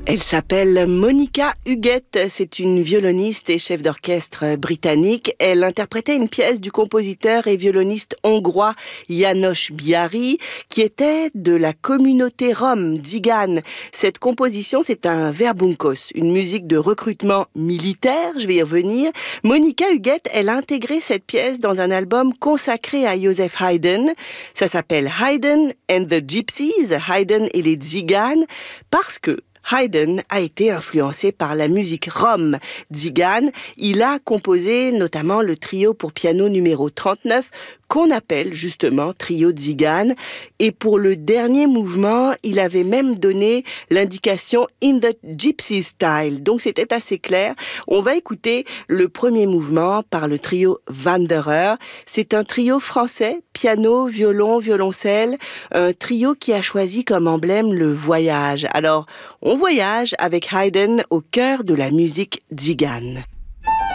Elle s'appelle Monica Huguette, c'est une violoniste et chef d'orchestre britannique. Elle interprétait une pièce du compositeur et violoniste hongrois János Biári, qui était de la communauté rom, Tzigane. Cette composition, c'est un verbunkos, une musique de recrutement militaire, je vais y revenir. Monica Huguette, elle a intégré cette pièce dans un album consacré à Joseph Haydn. Ça s'appelle Haydn and the Gypsies, Haydn et les Tziganes, parce que Haydn a été influencé par la musique rom tzigane. Il a composé notamment le trio pour piano numéro 39, qu'on appelle justement trio tzigane. Et pour le dernier mouvement, il avait même donné l'indication in the gypsy style. Donc c'était assez clair. On va écouter le premier mouvement par le trio Wanderer. C'est un trio français, piano, violon, violoncelle. Un trio qui a choisi comme emblème le voyage. Alors, on voyage avec Haydn au cœur de la musique tzigane.